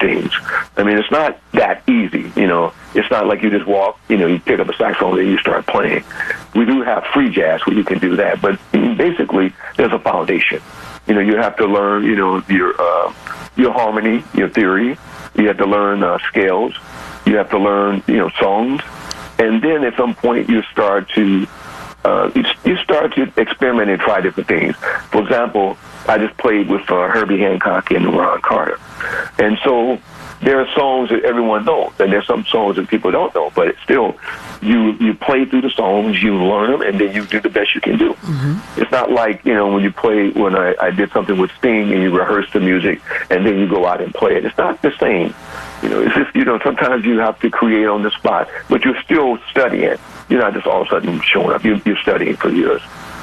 things. I mean, it's not that easy, you know. It's not like you just walk, you know, you pick up a saxophone and you start playing. We do have free jazz where you can do that, but basically there's a foundation. You know, you have to learn, you know, your harmony, your theory. You have to learn scales. You have to learn, you know, songs. And then at some point you start to experiment and try different things. For example, I just played with Herbie Hancock and Ron Carter. And so there are songs that everyone knows, and there's some songs that people don't know, but it's still, you play through the songs, you learn them, and then you do the best you can do. Mm-hmm. It's not like, you know, when I did something with Sting and you rehearse the music and then you go out and play it. It's not the same. You know, it's just, you know, sometimes you have to create on the spot, but you're still studying. You're not just all of a sudden showing up. You're studying for years.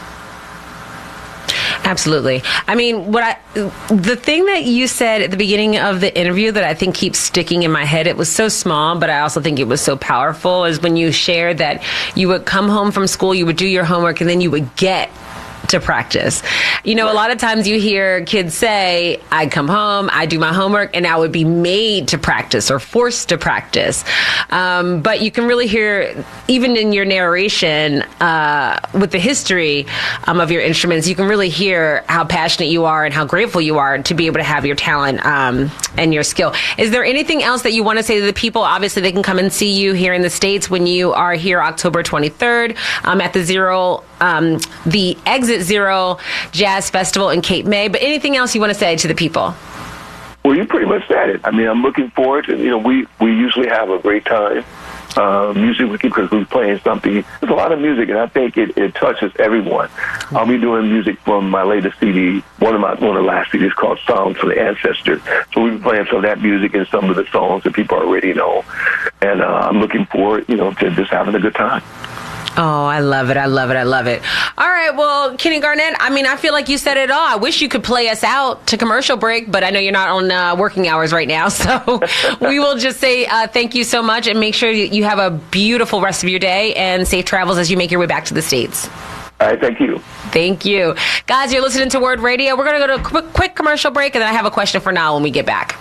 Absolutely. I mean, the thing that you said at the beginning of the interview that I think keeps sticking in my head, it was so small, but I also think it was so powerful, is when you shared that you would come home from school, you would do your homework, and then you would get to practice. You know, a lot of times you hear kids say, I come home, I do my homework, and I would be made to practice or forced to practice. But you can really hear, even in your narration with the history of your instruments, you can really hear how passionate you are and how grateful you are to be able to have your talent and your skill. Is there anything else that you want to say to the people? Obviously, they can come and see you here in the States when you are here October 23rd at the Exit Zero Jazz Festival in Cape May. But anything else you want to say to the people? Well, you pretty much said it. I mean, I'm looking forward to, you know, we usually have a great time. Music, because we're playing something. There's a lot of music, and I think it touches everyone. I'll be doing music from my latest CD, one of the last CDs called Songs for the Ancestors. So we'll be playing some of that music and some of the songs that people already know. And I'm looking forward, you know, to just having a good time. Oh, I love it. I love it. I love it. All right. Well, Kenny Garnett, I mean, I feel like you said it all. I wish you could play us out to commercial break, but I know you're not on working hours right now. So we will just say thank you so much, and make sure you have a beautiful rest of your day and safe travels as you make your way back to the States. All right. Thank you. Thank you. Guys, you're listening to Word Radio. We're going to go to a quick commercial break, and then I have a question for Niall when we get back.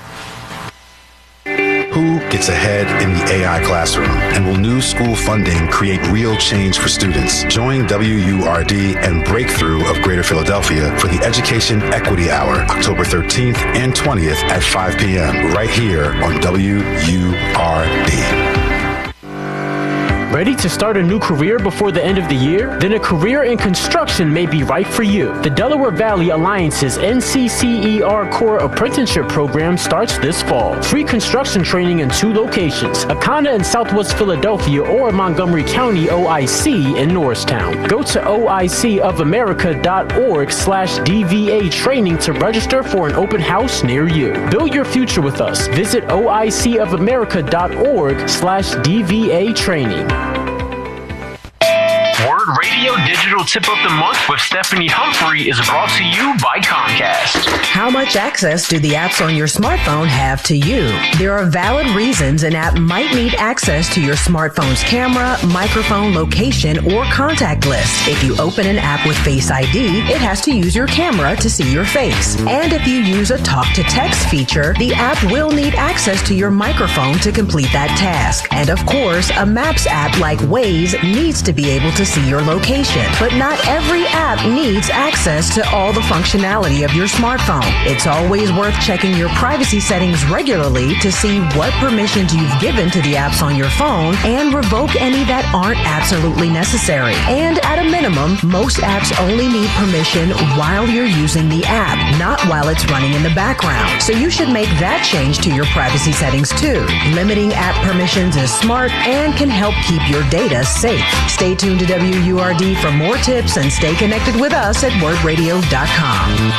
Who gets ahead in the AI classroom? And will new school funding create real change for students? Join WURD and Breakthrough of Greater Philadelphia for the Education Equity Hour, October 13th and 20th at 5 p.m. right here on WURD. Ready to start a new career before the end of the year? Then a career in construction may be right for you. The Delaware Valley Alliance's NCCER Core Apprenticeship Program starts this fall. Free construction training in 2 locations, Akana in Southwest Philadelphia or Montgomery County OIC in Norristown. Go to oicofamerica.org/DVA training to register for an open house near you. Build your future with us. Visit oicofamerica.org/DVA training. Word Radio Digital Tip of the Month with Stephanie Humphrey is brought to you by Comcast. How much access do the apps on your smartphone have to you? There are valid reasons an app might need access to your smartphone's camera, microphone, location, or contact list. If you open an app with Face ID, it has to use your camera to see your face. And if you use a talk-to-text feature, the app will need access to your microphone to complete that task. And of course, a Maps app like Waze needs to be able to see your location. But not every app needs access to all the functionality of your smartphone. It's always worth checking your privacy settings regularly to see what permissions you've given to the apps on your phone and revoke any that aren't absolutely necessary. And at a minimum, most apps only need permission while you're using the app, not while it's running in the background. So you should make that change to your privacy settings too. Limiting app permissions is smart and can help keep your data safe. Stay tuned to WURD for more tips and stay connected with us at wordradio.com.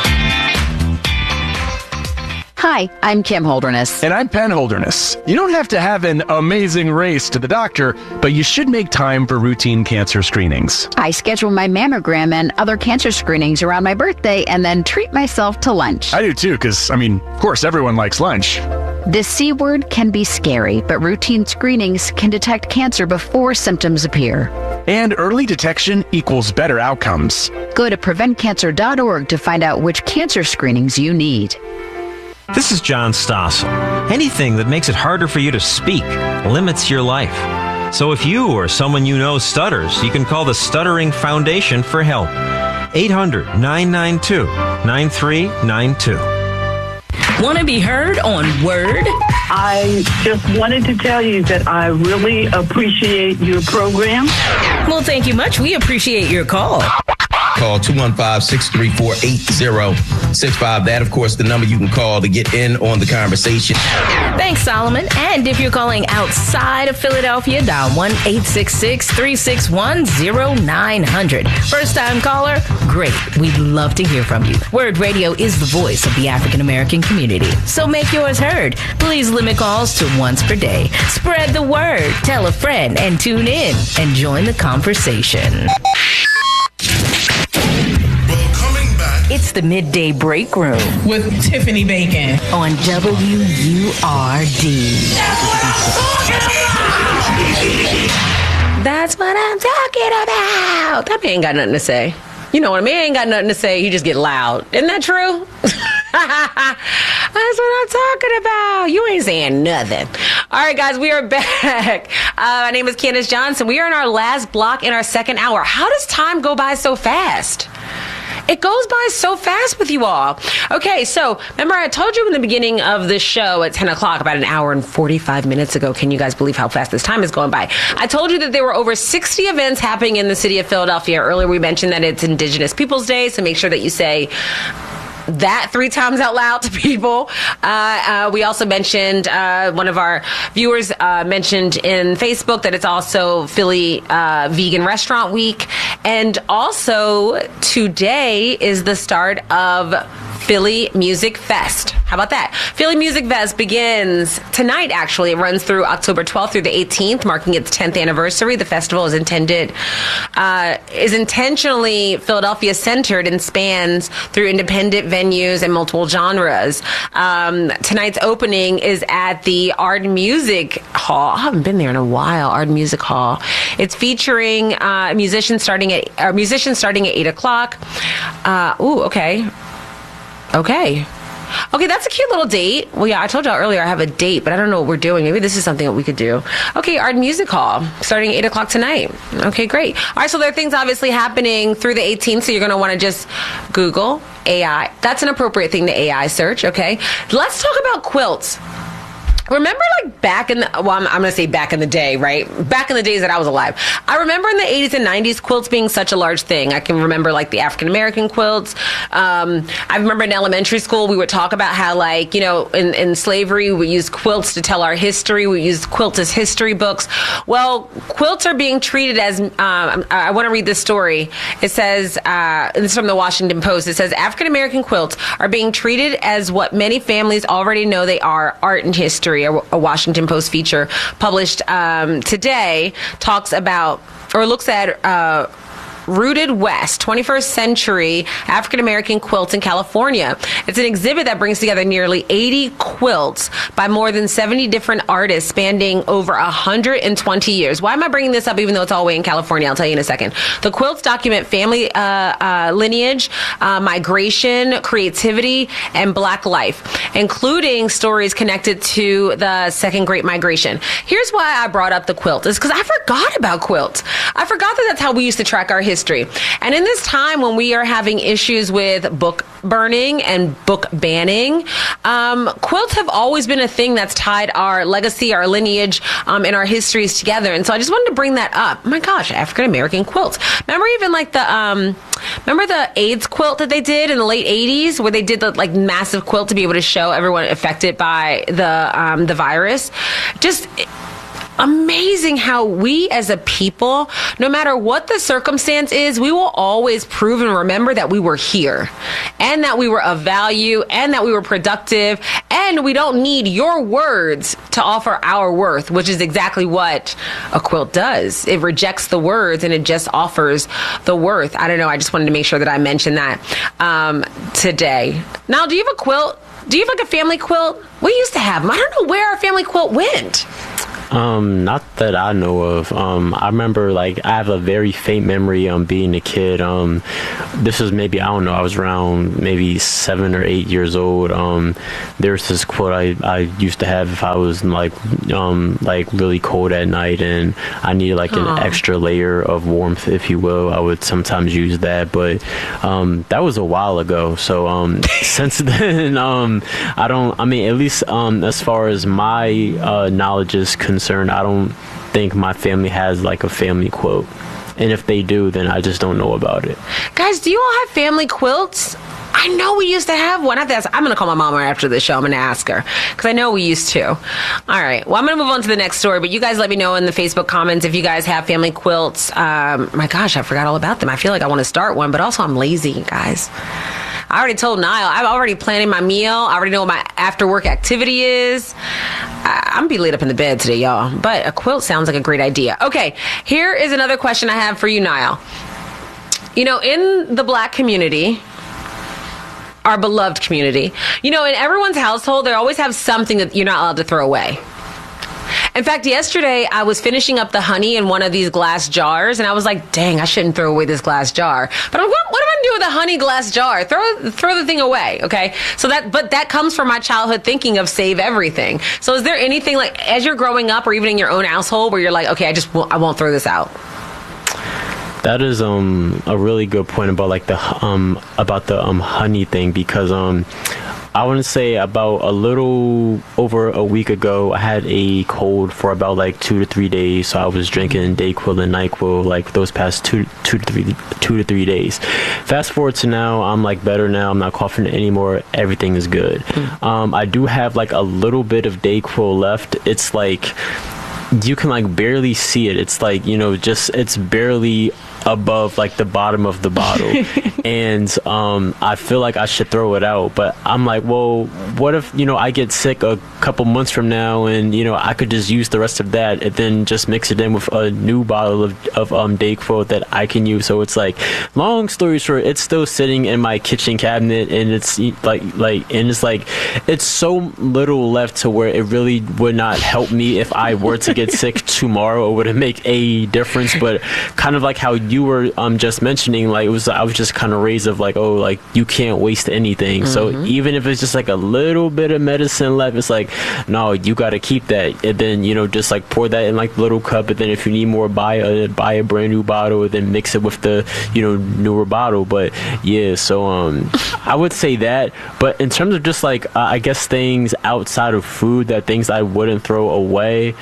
Hi, I'm Kim Holderness. And I'm Penn Holderness. You don't have to have an amazing race to the doctor, but you should make time for routine cancer screenings. I schedule my mammogram and other cancer screenings around my birthday and then treat myself to lunch. I do too, because, of course, everyone likes lunch. The C word can be scary, but routine screenings can detect cancer before symptoms appear. And early detection equals better outcomes. Go to preventcancer.org to find out which cancer screenings you need. This is John Stossel. Anything that makes it harder for you to speak limits your life. So if you or someone you know stutters, you can call the Stuttering Foundation for help. 800-992-9392. Want to be heard on Word? I just wanted to tell you that I really appreciate your program. Well, thank you much. We appreciate your call. Call 215-634-8065. That, of course, the number you can call to get in on the conversation. Thanks, Solomon. And if you're calling outside of Philadelphia, dial 1-866-361-0900. First-time caller? Great. We'd love to hear from you. Word Radio is the voice of the African-American community. So make yours heard. Please limit calls to once per day. Spread the word. Tell a friend and tune in and join the conversation. It's the Midday Break Room with Tiffany Bacon on WURD. That's what I'm talking about. That man ain't got nothing to say. You know, when a man ain't got nothing to say, he just get loud. Isn't that true? That's what I'm talking about. You ain't saying nothing. All right, guys, we are back. My name is Candace Johnson. We are in our last block in our second hour. How does time go by so fast? It goes by so fast with you all. Okay, so remember I told you in the beginning of the show at 10 o'clock, about an hour and 45 minutes ago. Can you guys believe how fast this time is going by? I told you that there were over 60 events happening in the city of Philadelphia. Earlier we mentioned that it's Indigenous Peoples Day, so make sure that you say that 3 times out loud to people. We also mentioned, one of our viewers mentioned in Facebook that it's also Philly Vegan Restaurant Week. And also today is the start of Philly Music Fest. How about that? Philly Music Fest begins tonight, actually. It runs through October 12th through the 18th, marking its 10th anniversary. The festival is intentionally Philadelphia-centered and spans through independent venues and multiple genres. Tonight's opening is at the Art Music Hall. I haven't been there in a while. Art Music Hall. It's featuring musicians starting at 8 o'clock. Okay, that's a cute little date. Well, yeah, I told y'all earlier I have a date, but I don't know what we're doing. Maybe this is something that we could do. Okay, Art Music Hall, starting at 8 o'clock tonight. Okay, great. All right, so there are things obviously happening through the 18th, so you're going to want to just Google AI. That's an appropriate thing to AI search, okay? Let's talk about quilts. Remember, like, back in the, well, I'm going to say back in the day, right? Back in the days that I was alive. I remember in the 80s and 90s, quilts being such a large thing. I can remember, like, the African-American quilts. I remember in elementary school, we would talk about how, like, you know, in slavery, we used quilts to tell our history. We used quilts as history books. Well, quilts are being treated as, I want to read this story. It says, this is from the Washington Post. It says, African-American quilts are being treated as what many families already know they are, art and history. A Washington Post feature published today talks about or looks at Rooted West, 21st Century African-American Quilts in California. It's an exhibit that brings together nearly 80 quilts by more than 70 different artists spanning over 120 years. Why am I bringing this up even though it's all the way in California? I'll tell you in a second. The quilts document family lineage, migration, creativity, and Black life, including stories connected to the Second Great Migration. Here's why I brought up the quilt, is because I forgot about quilts. I forgot that that's how we used to track our history. And in this time when we are having issues with book burning and book banning, quilts have always been a thing that's tied our legacy, our lineage, and our histories together. And so I just wanted to bring that up. Oh my gosh, African-American quilts. Remember even like the AIDS quilt that they did in the late 80s, where they did the like massive quilt to be able to show everyone affected by the virus? Just amazing how we as a people, no matter what the circumstance is, we will always prove and remember that we were here and that we were of value and that we were productive, and we don't need your words to offer our worth, which is exactly what a quilt does. It rejects the words and it just offers the worth. I don't know. I just wanted to make sure that I mentioned that today. Now, do you have a quilt? Do you have like a family quilt? We used to have them. I don't know where our family quilt went. Not that I know of. I remember, like, I have a very faint memory being a kid. This was maybe, I don't know, I was around maybe 7 or 8 years old. There's this quote I used to have if I was like really cold at night and I needed like an extra layer of warmth, if you will. I would sometimes use that, but that was a while ago. So since then, at least as far as my knowledge is concerned, I don't think my family has like a family quote. And if they do, then I just don't know about it. Guys, do you all have family quilts? I know we used to have one. I'm going to call my mom right after the show. I'm going to ask her because I know we used to. All right. Well, I'm going to move on to the next story, but you guys let me know in the Facebook comments if you guys have family quilts. My gosh, I forgot all about them. I feel like I want to start one, but also I'm lazy, guys. I already told Niall. I'm already planning my meal. I already know what my after-work activity is. I'm going to be laid up in the bed today, y'all. But a quilt sounds like a great idea. Okay, here is another question I have for you, Niall. You know, in the Black community, our beloved community, you know, in everyone's household, they always have something that you're not allowed to throw away. In fact, yesterday, I was finishing up the honey in one of these glass jars, and I was like, dang, I shouldn't throw away this glass jar. But what am I going to do with a honey glass jar? Throw the thing away, okay? But that comes from my childhood thinking of save everything. So is there anything, like, as you're growing up or even in your own household where you're like, okay, I won't throw this out? That is a really good point about like the honey thing, because I want to say about a little over a week ago, I had a cold for about like 2 to 3 days. So I was drinking Dayquil and NyQuil like those past two to three days. Fast forward to now, I'm like better now. I'm not coughing anymore. Everything is good. I do have like a little bit of Dayquil left. It's like you can like barely see it. It's like, you know, just it's barely above like the bottom of the bottle. And I feel like I should throw it out, but I'm like, well, what if, you know, I get sick a couple months from now and, you know, I could just use the rest of that and then just mix it in with a new bottle of Dayquil that I can use. So it's like, long story short, it's still sitting in my kitchen cabinet, and it's it's so little left to where it really would not help me if I were to get sick tomorrow. It wouldn't make a difference. But kind of like how you were just mentioning, like I was just kind of raised of like, oh, like you can't waste anything. So even if it's just like a little bit of medicine left, it's like, no, you got to keep that, and then, you know, just like pour that in like a little cup, and then if you need more, buy a brand new bottle, and then mix it with the, you know, newer bottle. But yeah, so I would say that. But in terms of just like I guess things outside of food, that things I wouldn't throw away,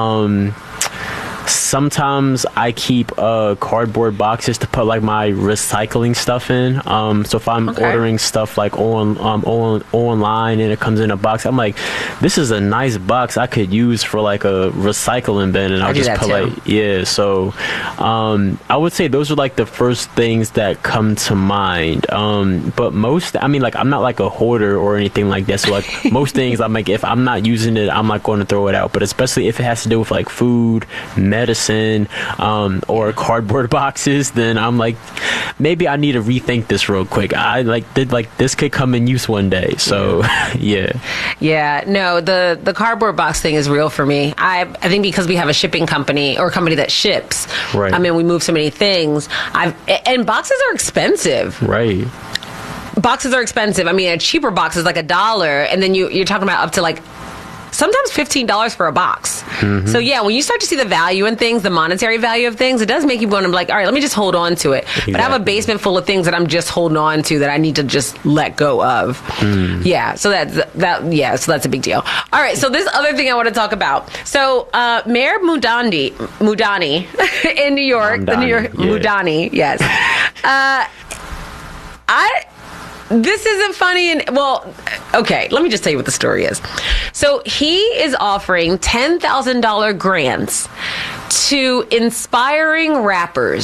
sometimes I keep cardboard boxes to put like my recycling stuff in. So if I'm ordering stuff like online and it comes in a box, I'm like, this is a nice box I could use for like a recycling bin, and I'll just put like, So I would say those are like the first things that come to mind. But most, I mean, like I'm not like a hoarder or anything like that. So like most things, I'm like, if I'm not using it, I'm not going to throw it out. But especially if it has to do with like food, medicine, or cardboard boxes, then I'm like, maybe I need to rethink this real quick. I like this could come in use one day. So yeah. No, the cardboard box thing is real for me. I think because we have a shipping company or a company that ships. Right. I mean, we move so many things. And boxes are expensive. Right. Boxes are expensive. I mean, a cheaper box is like $1, and then you're talking about up to like sometimes $15 for a box. So yeah, when you start to see the value in things, the monetary value of things, it does make you want to be like, all right, let me just hold on to it. Exactly. But I have a basement full of things that I'm just holding on to that I need to just let go of. Yeah, so that's a big deal. All right, so this other thing I want to talk about. So Mayor Madani in New York, Madani, yes. This isn't funny. Okay, let me just tell you what the story is. So he is offering $10,000 grants to inspiring rappers.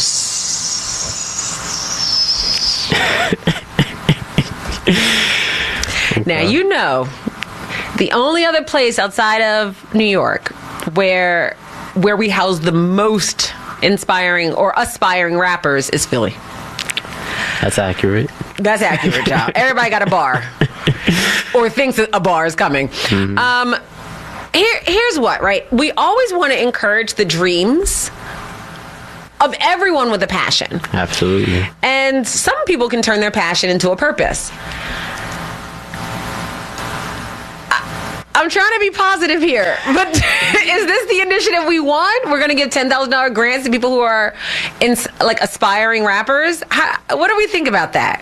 Now, you know, the only other place outside of New York where we house the most inspiring or aspiring rappers is Philly. That's accurate. That's accurate, child. Everybody got a bar. Or thinks that a bar is coming. Here's what, right? We always want to encourage the dreams of everyone with a passion. Absolutely. And some people can turn their passion into a purpose. I'm trying to be positive here, but is this the initiative we want? We're going to give $10,000 grants to people who are aspiring rappers. What do we think about that?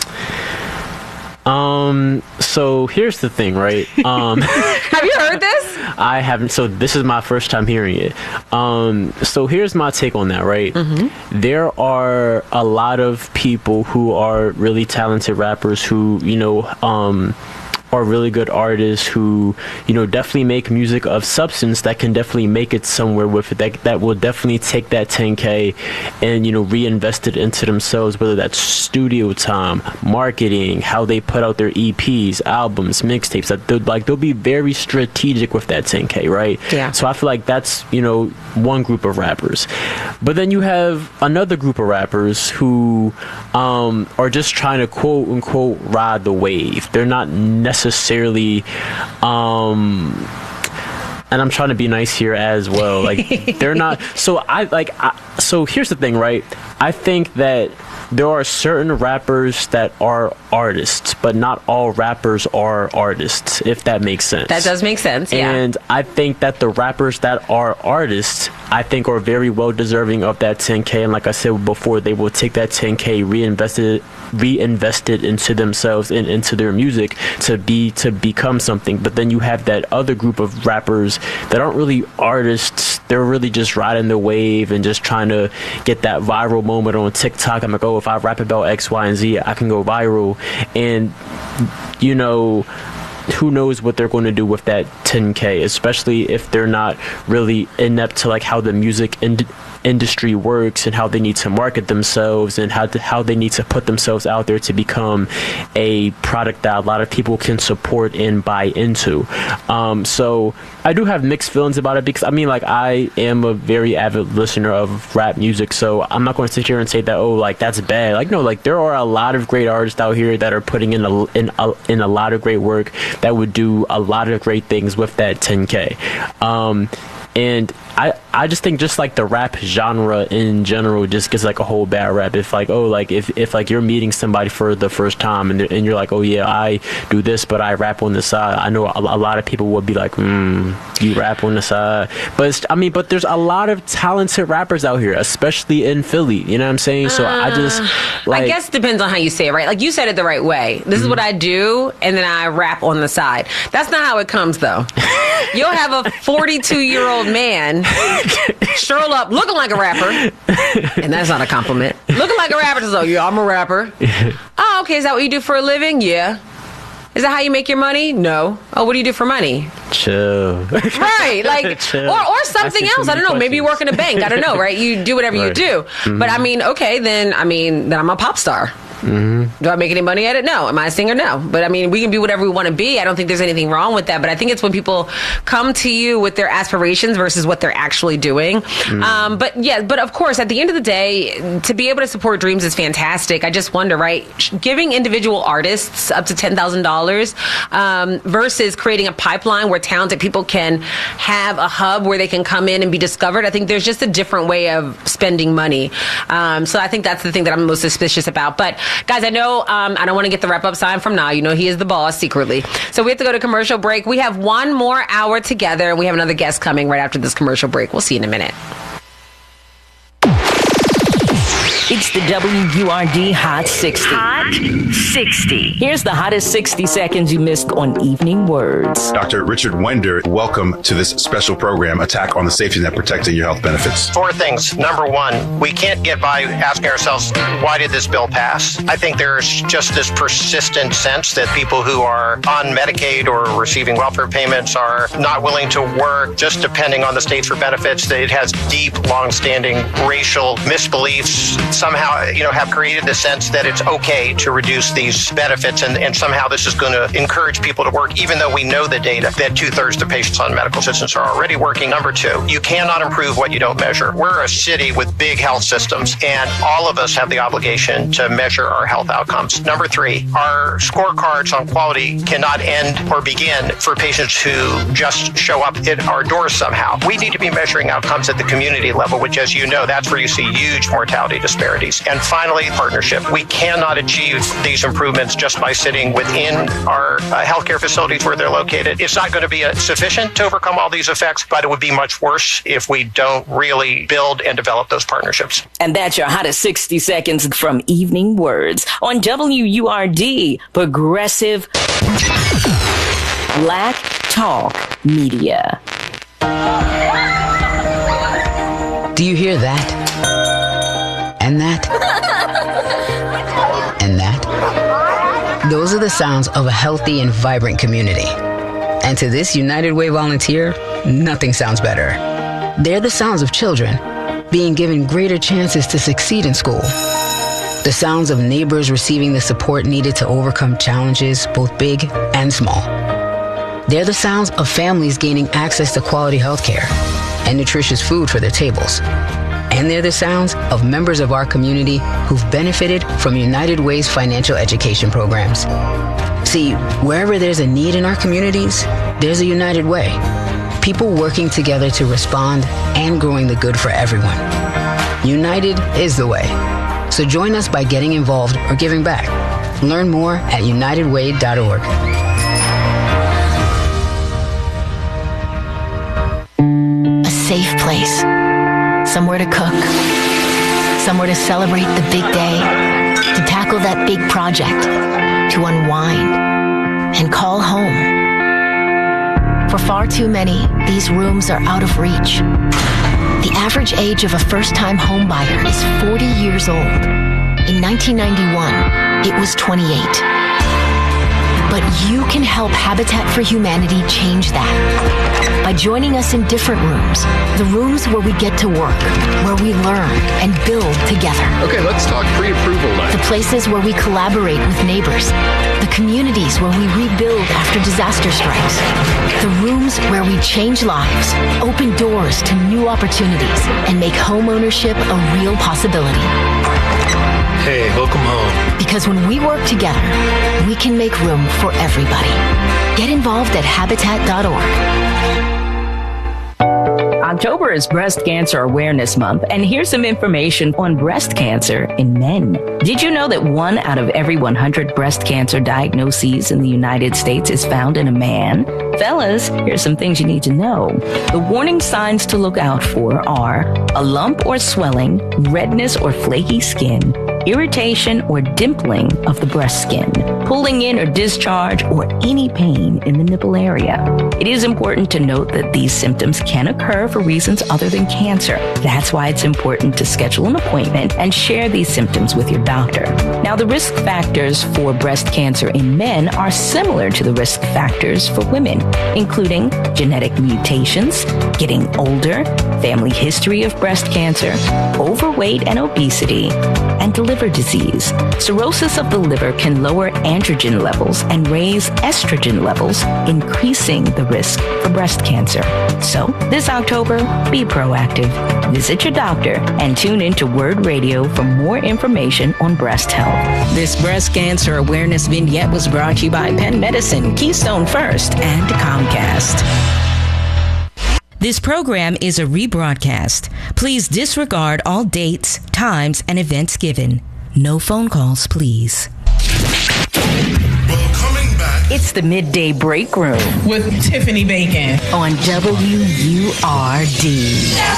So here's the thing, right? Have you heard this? I haven't. So this is my first time hearing it. So here's my take on that, right? Mm-hmm. There are a lot of people who are really talented rappers who, are really good artists who, definitely make music of substance that can definitely make it somewhere with it, that will definitely take that $10K and, reinvest it into themselves, whether that's studio time, marketing, how they put out their EPs, albums, mixtapes, that they'll be very strategic with that $10K, right? Yeah. So I feel like that's, one group of rappers. But then you have another group of rappers who are just trying to quote unquote ride the wave. They're not necessarily and I'm trying to be nice here as well, like they're not, so here's the thing, right? I think that there are certain rappers that are artists, but not all rappers are artists, if that makes sense. That does make sense, yeah. And I think that the rappers that are artists, I think, are very well deserving of that $10K. And like I said before, they will take that $10K, reinvest it into themselves and into their music to become something. But then you have that other group of rappers that aren't really artists. They're really just riding the wave and just trying to get that viral moment on TikTok. I'm like, oh, if I rap about X, Y, and Z, I can go viral. And, who knows what they're going to do with that $10K, especially if they're not really inept to how the music industry works and how they need to market themselves and how they need to put themselves out there to become a product that a lot of people can support and buy into. So I do have mixed feelings about it because I am a very avid listener of rap music, so I'm not going to sit here and say that that's bad. No, there are a lot of great artists out here that are putting in a lot of great work that would do a lot of great things with that $10K. And I just think just the rap genre in general just gets a whole bad rap. If if you're meeting somebody for the first time and you're like, oh yeah, I do this, but I rap on the side. I know a lot of people would be like, you rap on the side. But but there's a lot of talented rappers out here, especially in Philly. You know what I'm saying? So I guess it depends on how you say it, right? You said it the right way. This is what I do, and then I rap on the side. That's not how it comes, though. You'll have a 42-year-old man stroll up looking like a rapper, and that's not a compliment. Looking like a rapper, just like, yeah, I'm a rapper. Oh, okay, is that what you do for a living? Yeah. Is that how you make your money? No. Oh, what do you do for money? Chill. Right, Chill. or something else. I don't know. Maybe you work in a bank. I don't know, right? You do whatever you do. Mm-hmm. But okay, then I'm a pop star. Mm-hmm. Do I make any money at it? No. Am I a singer? No. But we can be whatever we want to be. I don't think there's anything wrong with that. But I think it's when people come to you with their aspirations versus what they're actually doing. Mm-hmm. But of course, at the end of the day, to be able to support dreams is fantastic. I just wonder, right? Giving individual artists up to $10,000 versus creating a pipeline where talented people can have a hub where they can come in and be discovered. I think there's just a different way of spending money. So I think that's the thing that I'm most suspicious about. But guys, I know I don't want to get the wrap-up sign from Nah. He is the boss secretly. So we have to go to commercial break. We have one more hour together, and we have another guest coming right after this commercial break. We'll see you in a minute. It's the WURD Hot 60. Hot 60. Here's the hottest 60 seconds you missed on Evening Words. Dr. Richard Wender, welcome to this special program, Attack on the Safety Net Protecting Your Health Benefits. 4 things. Number 1, we can't get by asking ourselves, why did this bill pass? I think there's just this persistent sense that people who are on Medicaid or receiving welfare payments are not willing to work, just depending on the states for benefits. That it has deep, long-standing racial misbeliefs. somehow, have created the sense that it's okay to reduce these benefits and somehow this is going to encourage people to work, even though we know the data that 2/3 of patients on medical assistance are already working. Number two, you cannot improve what you don't measure. We're a city with big health systems, and all of us have the obligation to measure our health outcomes. Number three, our scorecards on quality cannot end or begin for patients who just show up at our doors somehow. We need to be measuring outcomes at the community level, which, as you know, that's where you see huge mortality disparities. And finally, partnership. We cannot achieve these improvements just by sitting within our healthcare facilities where they're located. It's not going to be sufficient to overcome all these effects, but it would be much worse if we don't really build and develop those partnerships. And that's your hottest 60 seconds from Evening Words on WURD, Progressive Black Talk Media. Do you hear that? And that? And that? Those are the sounds of a healthy and vibrant community. And to this United Way volunteer, nothing sounds better. They're the sounds of children being given greater chances to succeed in school. The sounds of neighbors receiving the support needed to overcome challenges, both big and small. They're the sounds of families gaining access to quality health care and nutritious food for their tables. And they're the sounds of members of our community who've benefited from United Way's financial education programs. See, wherever there's a need in our communities, there's a United Way. People working together to respond and growing the good for everyone. United is the way. So join us by getting involved or giving back. Learn more at unitedway.org. A safe place. Somewhere to cook. Somewhere to celebrate the big day. To tackle that big project. To unwind. And call home. For far too many, these rooms are out of reach. The average age of a first-time home buyer is 40 years old. In 1991, it was 28. But you can help Habitat for Humanity change that by joining us in different rooms. The rooms where we get to work, where we learn and build together. Okay, let's talk pre-approval night. The places where we collaborate with neighbors. The communities where we rebuild after disaster strikes. The rooms where we change lives, open doors to new opportunities, and make home ownership a real possibility. Hey, welcome home. Because when we work together, we can make room for everybody. Get involved at Habitat.org. October is Breast Cancer Awareness Month, and here's some information on breast cancer in men. Did you know that 1 out of every 100 breast cancer diagnoses in the United States is found in a man? Fellas, here's some things you need to know. The warning signs to look out for are a lump or swelling, redness or flaky skin, irritation or dimpling of the breast skin, pulling in or discharge, or any pain in the nipple area. It is important to note that these symptoms can occur for reasons other than cancer. That's why it's important to schedule an appointment and share these symptoms with your doctor. Now, the risk factors for breast cancer in men are similar to the risk factors for women, including genetic mutations, getting older, family history of breast cancer, overweight and obesity, and liver disease. Cirrhosis of the liver can lower androgen levels and raise estrogen levels, increasing the risk for breast cancer. So, this October, be proactive. Visit your doctor and tune into Word Radio for more information on breast health. This breast cancer awareness vignette was brought to you by Penn Medicine, Keystone First, and Comcast. This program is a rebroadcast. Please disregard all dates, times, and events given. No phone calls, please. It's the Midday Break Room with Tiffany Bacon on WURD.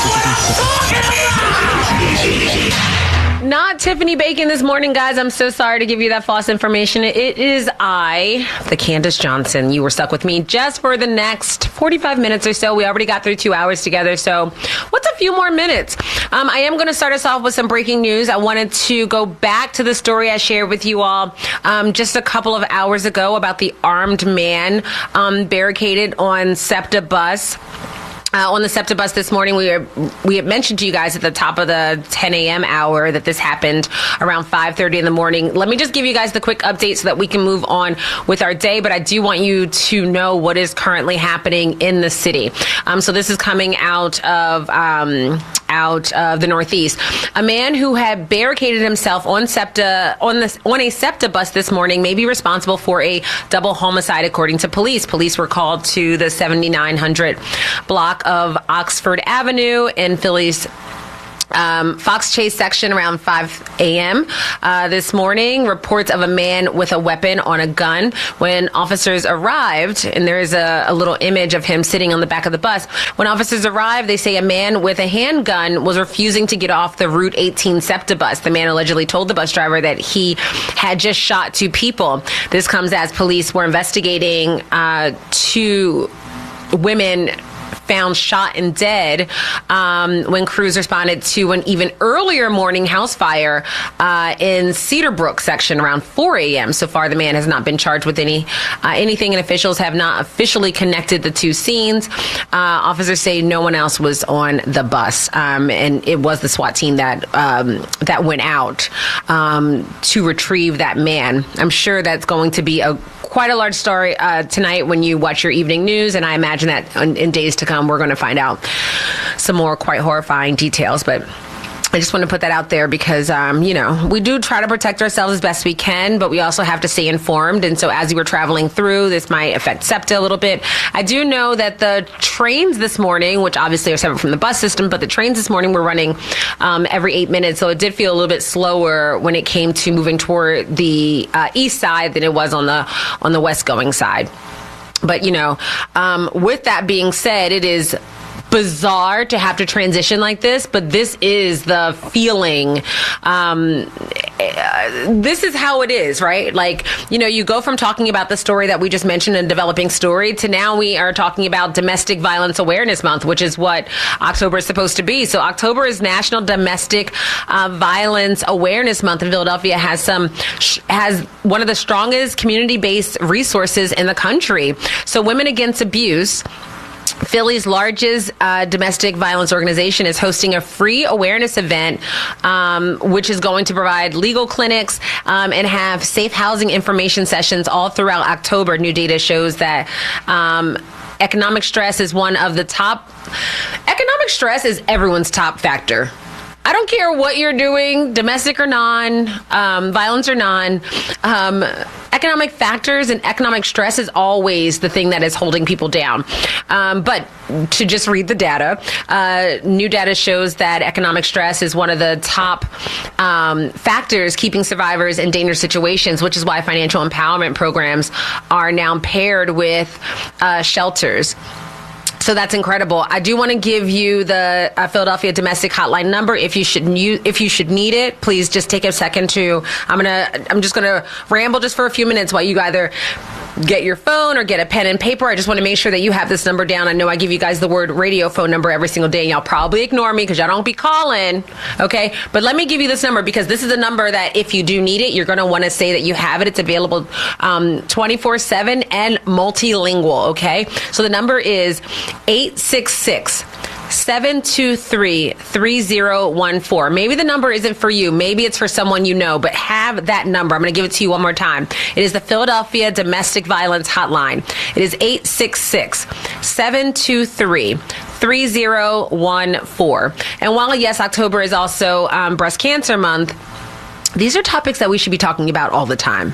Not Tiffany Bacon this morning, guys. I'm so sorry to give you that false information. It is I, the Candace Johnson. You were stuck with me just for the next 45 minutes or so. We already got through 2 hours together, so what's a few more minutes? I am going to start us off with some breaking news. I wanted to go back to the story I shared with you all just a couple of hours ago about the armed man barricaded on SEPTA bus. On the SEPTA bus this morning, we had mentioned to you guys at the top of the 10 a.m. hour that this happened around 5:30 in the morning. Let me just give you guys the quick update so that we can move on with our day, but I do want you to know what is currently happening in the city. So this is coming out of the Northeast. A man who had barricaded himself on a SEPTA bus this morning may be responsible for a double homicide, according to police. Police were called to the 7900 block of Oxford Avenue in Philly's Fox Chase section around 5 a.m. This morning. Reports of a man with a weapon on a gun. When officers arrived, and there is a little image of him sitting on the back of the bus. When officers arrived, they say a man with a handgun was refusing to get off the Route 18 SEPTA bus. The man allegedly told the bus driver that he had just shot 2 people. This comes as police were investigating 2 women found shot and dead when crews responded to an even earlier morning house fire in Cedarbrook section around 4 a.m. So far, the man has not been charged with anything, and officials have not officially connected the 2 scenes. Officers say no one else was on the bus, and it was the SWAT team that went out to retrieve that man. I'm sure that's going to be quite a large story tonight when you watch your evening news, and I imagine that in days to come we're going to find out some more quite horrifying details. But I just want to put that out there because, we do try to protect ourselves as best we can, but we also have to stay informed. And so as you were traveling through, this might affect SEPTA a little bit. I do know that the trains this morning, which obviously are separate from the bus system, but the trains this morning were running every 8 minutes. So it did feel a little bit slower when it came to moving toward the east side than it was on the west going side. But, with that being said, it is bizarre to have to transition like this, but this is the feeling. This is how it is, right? Like, you go from talking about the story that we just mentioned, a developing story, to now we are talking about Domestic Violence Awareness Month, which is what October is supposed to be. So October is National Domestic Violence Awareness Month, and Philadelphia has one of the strongest community-based resources in the country. So Women Against Abuse, Philly's largest domestic violence organization, is hosting a free awareness event, which is going to provide legal clinics and have safe housing information sessions all throughout October. New data shows that economic stress is one of the top. Economic stress is everyone's top factor. I don't care what you're doing, domestic or non, violence or non. Economic factors and economic stress is always the thing that is holding people down. But to just read the data, new data shows that economic stress is one of the top factors keeping survivors in dangerous situations, which is why financial empowerment programs are now paired with shelters. So that's incredible. I do want to give you the Philadelphia domestic hotline number. If you should need it, please just take a second to. I'm just gonna ramble just for a few minutes while you either get your phone or get a pen and paper. I just want to make sure that you have this number down. I know I give you guys the word radio phone number every single day, and y'all probably ignore me because y'all don't be calling. Okay, but let me give you this number because this is a number that if you do need it, you're going to want to say that you have it. It's available 24/7 and multilingual. Okay, so the number is 866-723-3014. Maybe the number isn't for you. Maybe it's for someone you know, but have that number. I'm going to give it to you one more time. It is the Philadelphia Domestic Violence Hotline. It is 866-723-3014. And while, yes, October is also Breast Cancer Month, these are topics that we should be talking about all the time.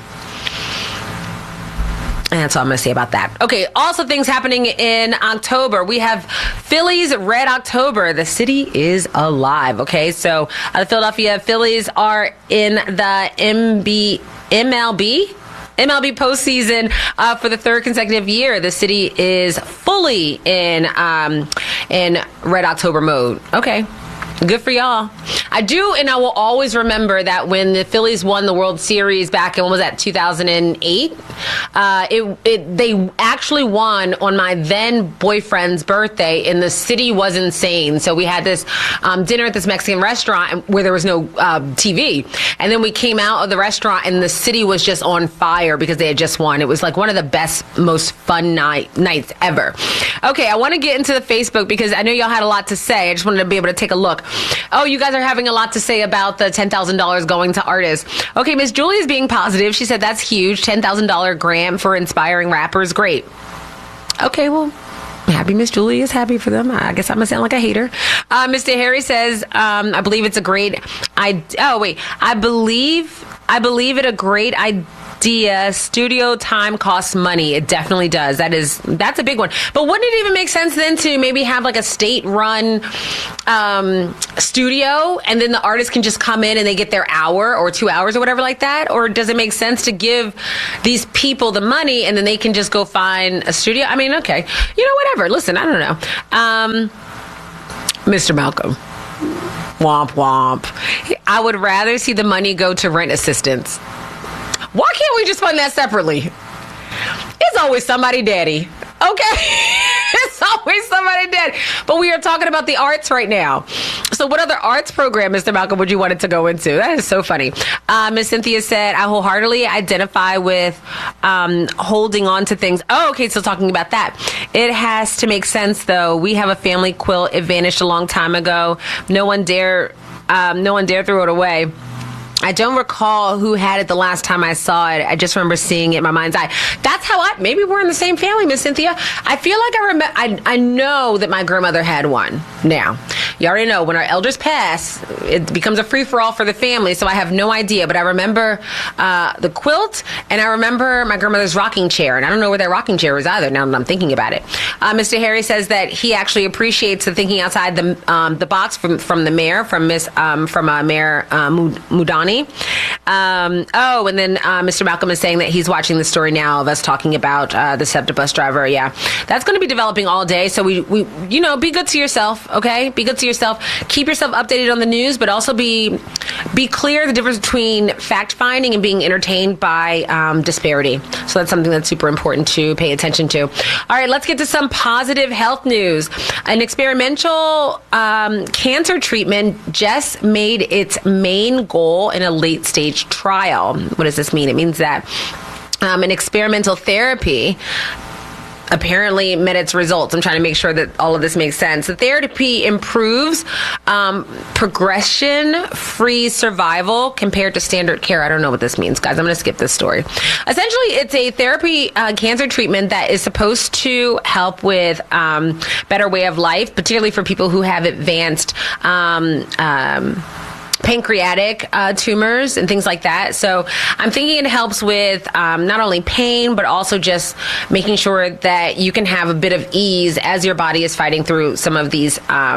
And that's all I'm going to say about that. Okay, also things happening in October. We have Phillies Red October. The city is alive, okay? So the Philadelphia Phillies are in the MLB postseason for the third consecutive year. The city is fully in Red October mode. Okay. Good for y'all. I do, and I will always remember that when the Phillies won the World Series back in, what was that, 2008? They actually won on my then boyfriend's birthday, and the city was insane. So we had this dinner at this Mexican restaurant where there was no TV. And then we came out of the restaurant, and the city was just on fire because they had just won. It was like one of the best, most fun nights ever. Okay, I want to get into the Facebook because I know y'all had a lot to say. I just wanted to be able to take a look. Oh, you guys are having a lot to say about the $10,000 going to artists. Okay, Miss Julie is being positive. She said that's huge. $10,000 grant for inspiring rappers. Great. Okay, well, happy Miss Julie is happy for them. I guess I'm going to sound like a hater. Mr. Harry says, I believe it's a great I believe it a great idea. Studio time costs money. It definitely does. That's a big one. But wouldn't it even make sense then to maybe have like a state-run studio, and then the artist can just come in and they get their hour or 2 hours or whatever like that? Or does it make sense to give these people the money and then they can just go find a studio? I mean, okay, whatever. Listen, I don't know. Mr. Malcolm. Womp womp. I would rather see the money go to rent assistance. Why can't we just fund that separately? It's always somebody daddy. Okay? It's always somebody daddy. But we are talking about the arts right now. So what other arts program, Mr. Malcolm, would you want it to go into? That is so funny. Miss Cynthia said, I wholeheartedly identify with holding on to things. Oh, okay, so talking about that. It has to make sense, though. We have a family quilt. It vanished a long time ago. No one dare throw it away. I don't recall who had it the last time I saw it. I just remember seeing it in my mind's eye. That's how maybe we're in the same family, Miss Cynthia. I feel like I know that my grandmother had one. Now, you already know when our elders pass, it becomes a free-for-all for the family, so I have no idea. But I remember the quilt, and I remember my grandmother's rocking chair, and I don't know where that rocking chair is either now that I'm thinking about it. Mr. Harry says that he actually appreciates the thinking outside the box from the mayor, from Mayor Mudani. And then Mr. Malcolm is saying that he's watching the story now of us talking about the SEPTA bus driver. Yeah, that's going to be developing all day. So we be good to yourself, okay? Be good to yourself. Keep yourself updated on the news, but also be clear the difference between fact finding and being entertained by disparity. So that's something that's super important to pay attention to. All right, let's get to some positive health news. An experimental cancer treatment just made its main goal in a late stage trial. What does this mean? It means that an experimental therapy apparently met its results. I'm trying to make sure that all of this makes sense. The therapy improves progression-free survival compared to standard care. I don't know what this means, guys. I'm going to skip this story. Essentially, it's a therapy cancer treatment that is supposed to help with better way of life, particularly for people who have advanced pancreatic tumors and things like that. So I'm thinking it helps with not only pain, but also just making sure that you can have a bit of ease as your body is fighting through some of these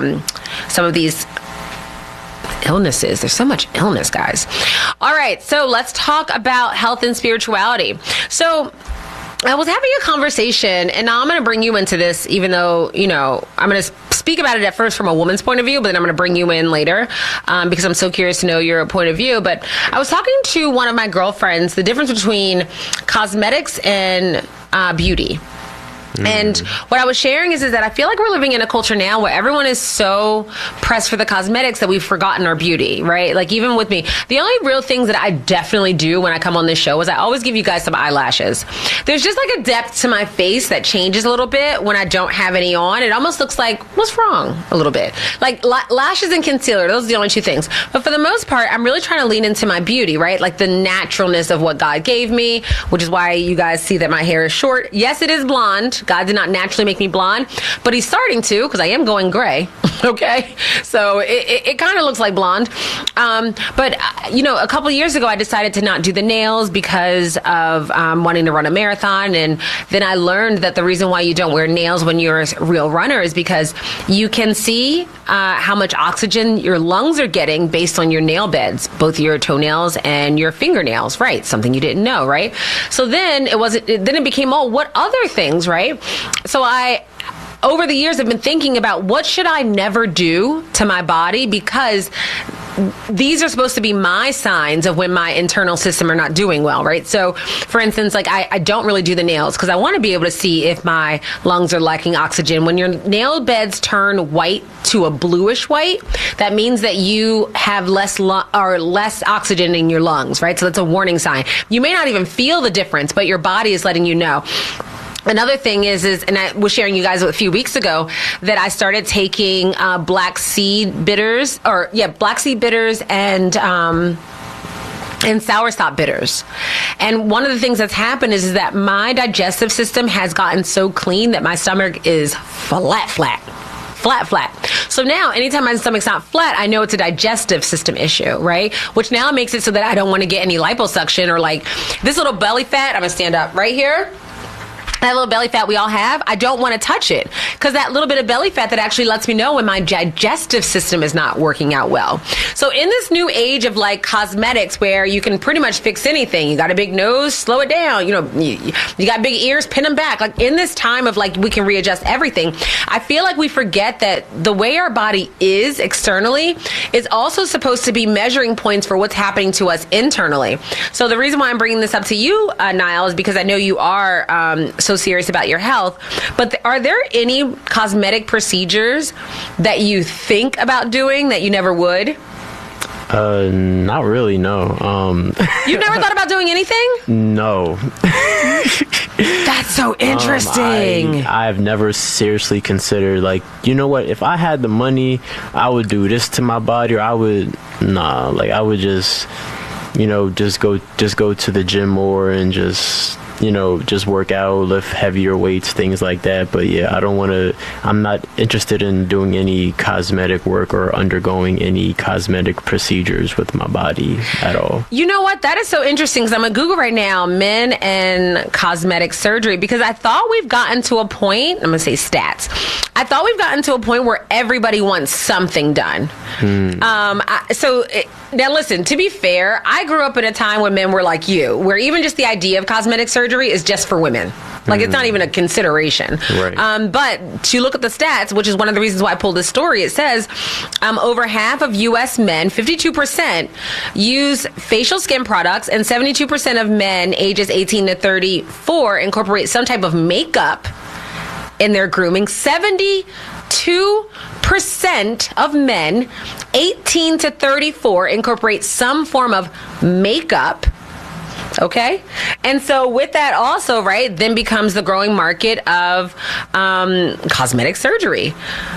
illnesses. There's so much illness, guys. All right, so let's talk about health and spirituality. So I was having a conversation, and now I'm going to bring you into this, even though, I'm going to speak about it at first from a woman's point of view, but then I'm going to bring you in later because I'm so curious to know your point of view. But I was talking to one of my girlfriends, the difference between cosmetics and beauty. And what I was sharing is that I feel like we're living in a culture now where everyone is so pressed for the cosmetics that we've forgotten our beauty, right? Like even with me, the only real things that I definitely do when I come on this show is I always give you guys some eyelashes. There's just like a depth to my face that changes a little bit when I don't have any on. It almost looks like, what's wrong? A little bit. Like lashes and concealer, those are the only two things. But for the most part, I'm really trying to lean into my beauty, right? Like the naturalness of what God gave me, which is why you guys see that my hair is short. Yes, it is blonde. God did not naturally make me blonde, but he's starting to because I am going gray. Okay, so it kind of looks like blonde. But a couple of years ago, I decided to not do the nails because of wanting to run a marathon. And then I learned that the reason why you don't wear nails when you're a real runner is because you can see how much oxygen your lungs are getting based on your nail beds, both your toenails and your fingernails, right? Something you didn't know, right? So then it became, what other things, right? So over the years, I've been thinking about what should I never do to my body, because these are supposed to be my signs of when my internal system are not doing well, right? So, for instance, like I don't really do the nails because I want to be able to see if my lungs are lacking oxygen. When your nail beds turn white to a bluish white, that means that you have less oxygen in your lungs, right? So that's a warning sign. You may not even feel the difference, but your body is letting you know. Another thing is, and I was sharing you guys a few weeks ago that I started taking black seed bitters and soursop bitters. And one of the things that's happened is that my digestive system has gotten so clean that my stomach is flat. So now, anytime my stomach's not flat, I know it's a digestive system issue, right? Which now makes it so that I don't want to get any liposuction or like this little belly fat. I'm going to stand up right here. That little belly fat we all have, I don't want to touch it because that little bit of belly fat that actually lets me know when my digestive system is not working out well. So in this new age of like cosmetics where you can pretty much fix anything, you got a big nose, slow it down, you got big ears, pin them back. Like in this time of like we can readjust everything, I feel like we forget that the way our body is externally is also supposed to be measuring points for what's happening to us internally. So the reason why I'm bringing this up to you, Niall, is because I know you are so serious about your health, but are there any cosmetic procedures that you think about doing that you never would? Not really, no. You've never thought about doing anything? No. That's so interesting. I've never seriously considered, like, you know what, if I had the money, I would do this to my body, or I would just, just go to the gym more and just work out, lift heavier weights, things like that. But yeah, I'm not interested in doing any cosmetic work or undergoing any cosmetic procedures with my body at all. You know what? That is so interesting because I'm going to Google right now, men and cosmetic surgery, because I thought we've gotten to a point, I'm going to say stats. I thought we've gotten to a point where everybody wants something done. Now listen, to be fair, I grew up in a time when men were like you, where even just the idea of cosmetic surgery is just for women. Like, it's not even a consideration. Right. But to look at the stats, which is one of the reasons why I pulled this story, it says over half of U.S. men, 52%, use facial skin products, and 72% of men ages 18 to 34 incorporate some type of makeup in their grooming. 72% of men 18 to 34 incorporate some form of makeup. Okay. And so with that also, right, then becomes the growing market of cosmetic surgery.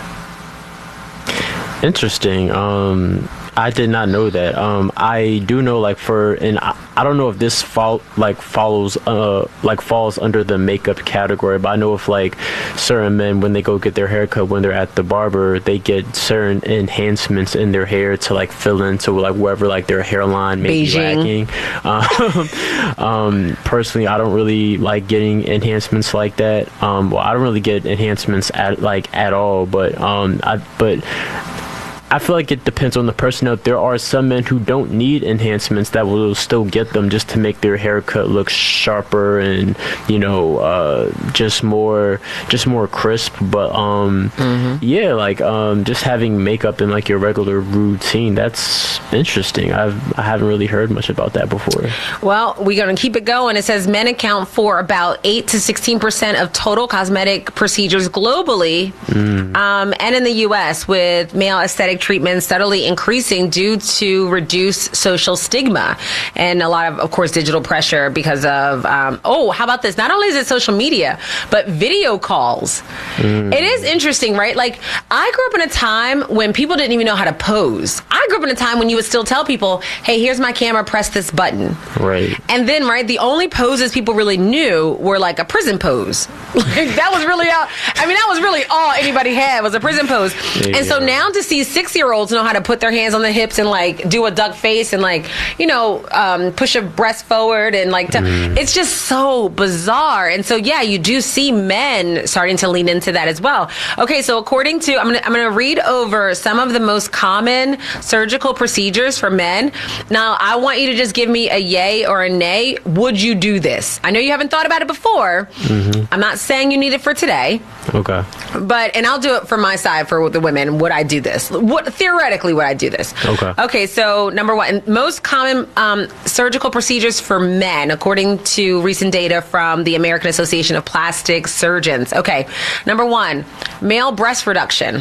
Interesting. I did not know that. I do know, I don't know if this falls under the makeup category, but I know if certain men, when they go get their haircut, when they're at the barber, they get certain enhancements in their hair to fill into wherever their hairline may be lacking. Personally, I don't really like getting enhancements like that. Well, I don't really get enhancements at all, but I feel like it depends on the person. There are some men who don't need enhancements that will still get them just to make their haircut look sharper and just more crisp. But just having makeup in your regular routine, that's interesting. I haven't really heard much about that before. Well, we're going to keep it going. It says men account for about 8 to 16% of total cosmetic procedures globally, and in the U.S., with male aesthetic treatment steadily increasing due to reduced social stigma and a lot of course, digital pressure because of, how about this? Not only is it social media, but video calls. It is interesting, right? I grew up in a time when people didn't even know how to pose. I grew up in a time when you would still tell people, hey, here's my camera, press this button. Right. And then, right, the only poses people really knew were a prison pose. That was really that was really all anybody had was a prison pose. And so now to see 6-year-olds know how to put their hands on the hips and do a duck face and push a breast forward and it's just so bizarre. And so you do see men starting to lean into that as well. Okay, so according to I'm gonna read over some of the most common surgical procedures for men. Now I want you to just give me a yay or a nay. Would you do this? I know you haven't thought about it before. I'm not saying you need it for today. Okay. And I'll do it for my side for the women. Would I do this? theoretically would I do this? Okay, so number one, most common surgical procedures for men, according to recent data from the American Association of Plastic Surgeons. Okay, number one, male breast reduction.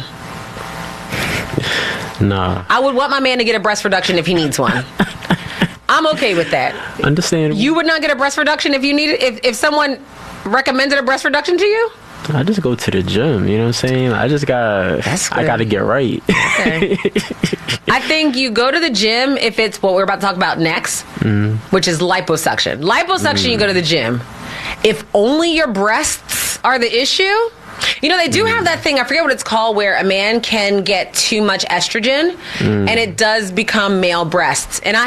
Nah. I would want my man to get a breast reduction if he needs one. I'm okay with that. Understandable. You would not get a breast reduction if you needed, if someone recommended a breast reduction to you? I just go to the gym, you know what I'm saying? I gotta get right. Okay. I think you go to the gym if it's what we're about to talk about next, which is liposuction. Liposuction, you go to the gym. If only your breasts are the issue, you know, they do have that thing, I forget what it's called, where a man can get too much estrogen and it does become male breasts. And I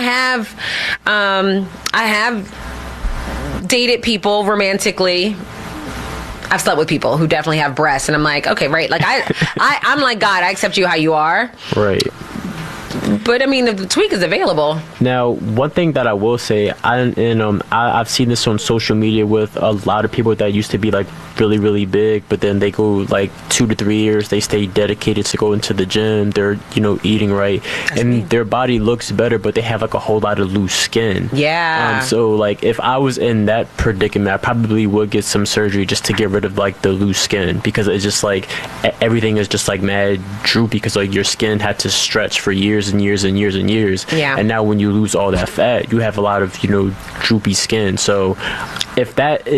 have dated people romantically. I've slept with people who definitely have breasts, and I'm like, okay, right. Like I'm like, God, I accept you how you are. Right. But I mean, the tweak is available. Now, one thing that I will say, I've seen this on social media with a lot of people that used to be like really, really big, but then they go like 2 to 3 years, they stay dedicated to go into the gym. They're, you know, eating right, and their body looks better, but they have like a whole lot of loose skin. Yeah. So like, if I was in that predicament, I probably would get some surgery just to get rid of like the loose skin, because it's just like everything is just like mad droopy because like your skin had to stretch for years and years and years and years. Yeah. And now when you lose all that fat, you have a lot of, you know, droopy skin. So if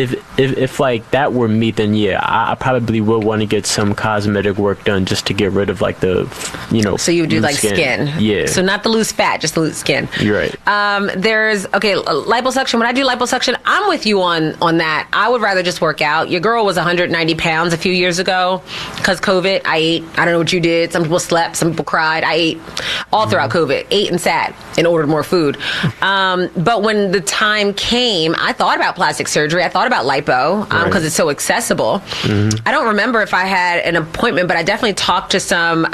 like that were me, then yeah, I probably would want to get some cosmetic work done just to get rid of like the, you know. So you would do like skin. Yeah. So not the loose fat, just the loose skin. You're right. There's liposuction. When I do liposuction, I'm with you on that. I would rather just work out. Your girl was 190 pounds a few years ago because COVID. I ate. I don't know what you did. Some people slept. Some people cried. I ate all throughout COVID. Ate and sat and ordered more food. But when the time came, I thought about plastic surgery. I thought about lipo because it's so accessible. I don't remember if I had an appointment, but I definitely talked to some.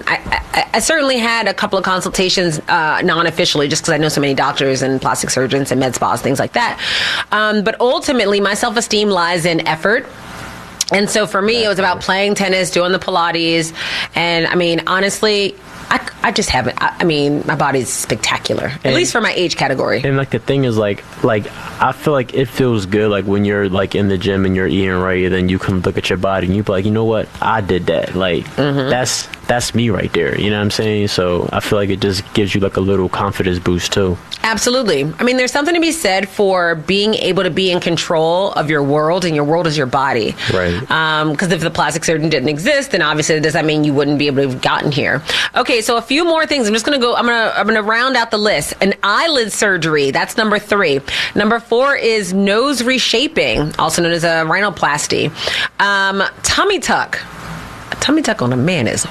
I certainly had a couple of consultations non-officially, just because I know so many doctors and plastic surgeons and med spas, things like that. But ultimately, my self-esteem lies in effort. And so for me, it was about playing tennis, doing the Pilates. And I mean, honestly, I just haven't. I mean, my body's spectacular, at least for my age category. And like the thing is, like I feel like it feels good, like when you're like in the gym and you're eating right, and then you can look at your body and you be like, you know what, I did that. Like that's me right there. You know what I'm saying? So I feel like it just gives you like a little confidence boost too. Absolutely. I mean, there's something to be said for being able to be in control of your world, and your world is your body. Right. Because if the plastic surgeon didn't exist, then obviously does that mean you wouldn't be able to have gotten here? Okay, so a few more things. I'm just going to go. I'm going to round out the list. An eyelid surgery. That's number 3. Number 4 is nose reshaping, also known as a rhinoplasty. Tummy tuck. A tummy tuck on a man is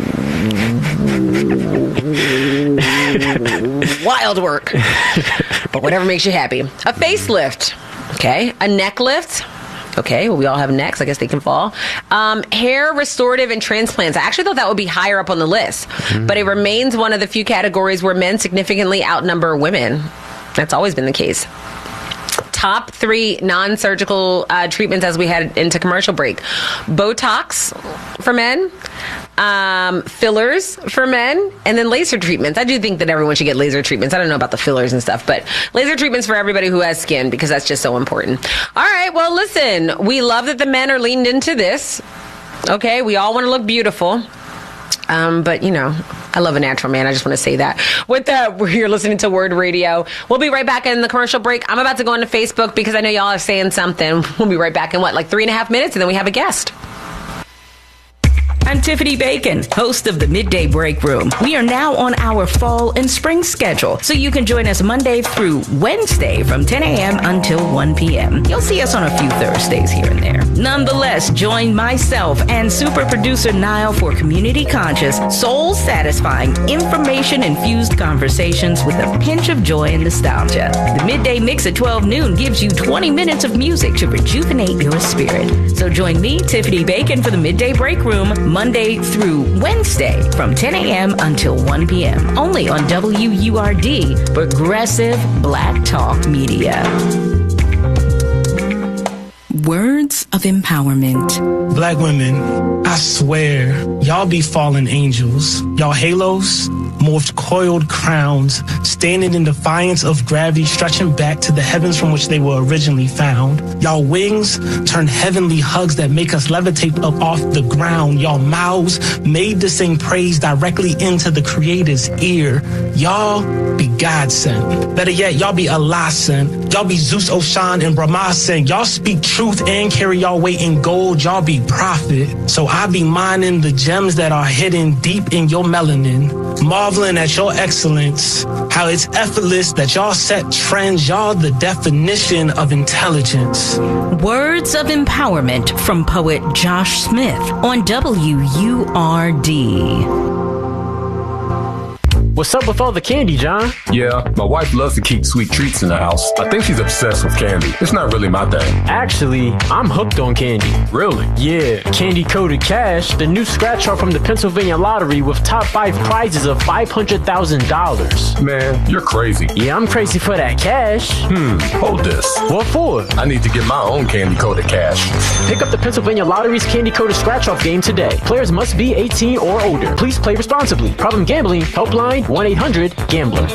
wild work, but whatever makes you happy. A facelift, okay. A neck lift, okay. Well, we all have necks. I guess they can fall. Hair restorative and transplants. I actually thought that would be higher up on the list, but it remains one of the few categories where men significantly outnumber women. That's always been the case. Top 3 non-surgical treatments as we head into commercial break. Botox for men, fillers for men, and then laser treatments. I do think that everyone should get laser treatments. I don't know about the fillers and stuff, but laser treatments for everybody who has skin, because that's just so important. All right, well, listen, we love that the men are leaned into this. Okay, we all want to look beautiful. But, you know, I love a natural man. I just want to say that. With that, you're listening to Word Radio. We'll be right back in the commercial break. I'm about to go into Facebook because I know y'all are saying something. We'll be right back in, like 3.5 minutes, and then we have a guest. I'm Tiffany Bacon, host of the Midday Break Room. We are now on our fall and spring schedule, so you can join us Monday through Wednesday from 10 a.m. until 1 p.m. You'll see us on a few Thursdays here and there. Nonetheless, join myself and super producer Niall for community-conscious, soul-satisfying, information-infused conversations with a pinch of joy and nostalgia. The Midday Mix at 12 noon gives you 20 minutes of music to rejuvenate your spirit. So join me, Tiffany Bacon, for the Midday Break Room, Monday through Wednesday from 10 a.m. until 1 p.m. Only on WURD, Progressive Black Talk Media. Words of empowerment. Black women, I swear, y'all be fallen angels. Y'all halos, morphed coiled crowns, standing in defiance of gravity, stretching back to the heavens from which they were originally found. Y'all wings turn heavenly hugs that make us levitate up off the ground. Y'all mouths made to sing praise directly into the Creator's ear. Y'all be God sent. Better yet, y'all be Allah sent. Y'all be Zeus, Oshan, and Brahma sent. Y'all speak truth and carry y'all weight in gold. Y'all be prophet. So I be mining the gems that are hidden deep in your melanin, marveling at your excellence, how it's effortless that y'all set trends. Y'all the definition of intelligence. Words of empowerment from poet Josh Smith on WURD. What's up with all the candy, John? Yeah, my wife loves to keep sweet treats in the house. I think she's obsessed with candy. It's not really my thing. Actually, I'm hooked on candy. Really? Yeah, Candy Coated Cash, the new scratch off from the Pennsylvania Lottery with top 5 prizes of $500,000. Man, you're crazy. Yeah, I'm crazy for that cash. Hold this. What for? I need to get my own Candy Coated Cash. Pick up the Pennsylvania Lottery's Candy Coated Scratch Off game today. Players must be 18 or older. Please play responsibly. Problem gambling, helpline 1-800-GAMBLER.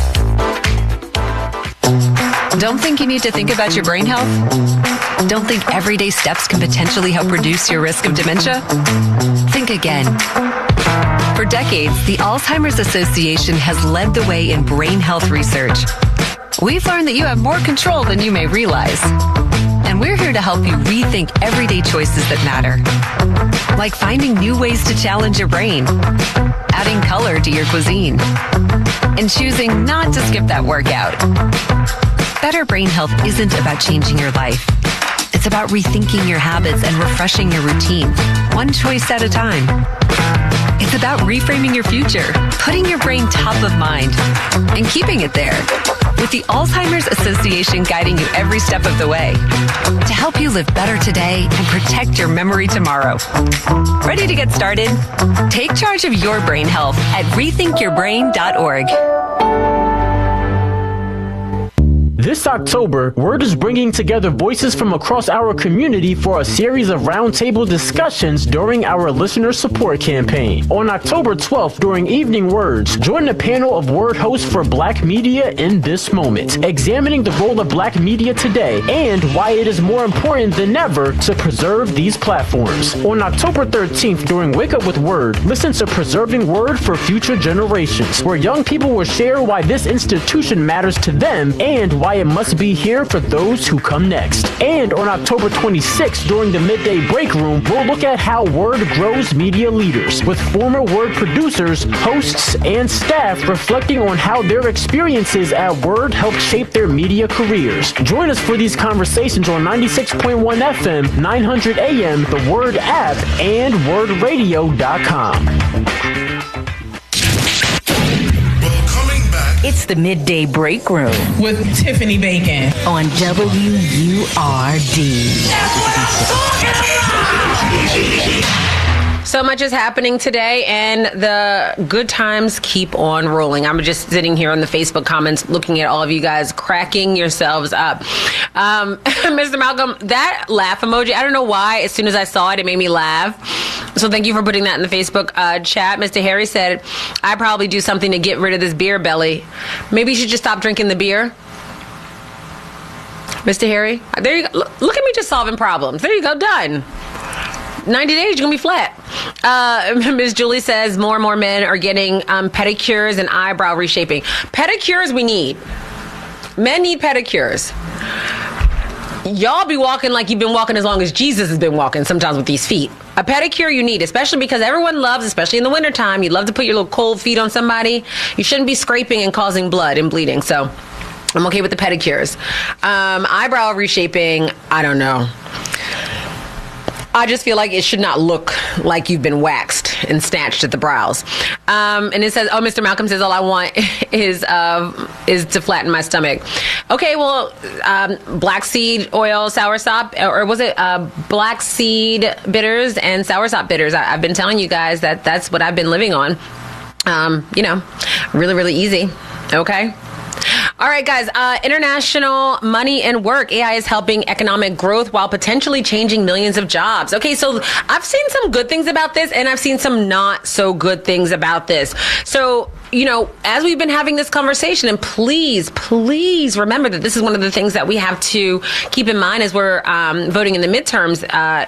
Don't think you need to think about your brain health? Don't think everyday steps can potentially help reduce your risk of dementia? Think again. For decades, the Alzheimer's Association has led the way in brain health research. We've learned that you have more control than you may realize. And we're here to help you rethink everyday choices that matter. Like finding new ways to challenge your brain, adding color to your cuisine, and choosing not to skip that workout. Better brain health isn't about changing your life. It's about rethinking your habits and refreshing your routine, one choice at a time. It's about reframing your future, putting your brain top of mind, and keeping it there. With the Alzheimer's Association guiding you every step of the way to help you live better today and protect your memory tomorrow. Ready to get started? Take charge of your brain health at rethinkyourbrain.org. This October, Word is bringing together voices from across our community for a series of roundtable discussions during our listener support campaign. On October 12th, during Evening Words, join a panel of Word hosts for Black media in this moment, examining the role of Black media today and why it is more important than ever to preserve these platforms. On October 13th, during Wake Up with Word, listen to Preserving Word for Future Generations, where young people will share why this institution matters to them and why it must be here for those who come next. And on October 26th, during the Midday Break Room, we'll look at how Word grows media leaders, with former Word producers, hosts, and staff reflecting on how their experiences at Word helped shape their media careers. Join us for these conversations on 96.1 FM, 900 AM, the Word app, and wordradio.com. It's the Midday Break Room with Tiffany Bacon on WURD. So much is happening today, and the good times keep on rolling. I'm just sitting here on the Facebook comments looking at all of you guys cracking yourselves up. Mr. Malcolm, that laugh emoji, I don't know why. As soon as I saw it made me laugh. So thank you for putting that in the Facebook chat. Mr. Harry said, I probably do something to get rid of this beer belly. Maybe you should just stop drinking the beer. Mr. Harry, there you go. Look at me just solving problems. There you go, done. 90 days, you're going to be flat. Ms. Julie says more and more men are getting pedicures and eyebrow reshaping. Pedicures we need. Men need pedicures. Y'all be walking like you've been walking as long as Jesus has been walking sometimes with these feet. A pedicure you need, especially because everyone loves, especially in the wintertime, you love to put your little cold feet on somebody. You shouldn't be scraping and causing blood and bleeding. So I'm okay with the pedicures. Eyebrow reshaping, I don't know. I just feel like it should not look like you've been waxed and snatched at the brows. And it says, oh, Mr. Malcolm says, all I want is to flatten my stomach. Okay, well, black seed oil, soursop, or was it black seed bitters and soursop bitters? I've been telling you guys that that's what I've been living on. Really, really easy. Okay. All right, guys. International money and work. AI is helping economic growth while potentially changing millions of jobs. Okay, so I've seen some good things about this, and I've seen some not so good things about this. So, you know, as we've been having this conversation, and please remember that this is one of the things that we have to keep in mind as we're voting in the midterms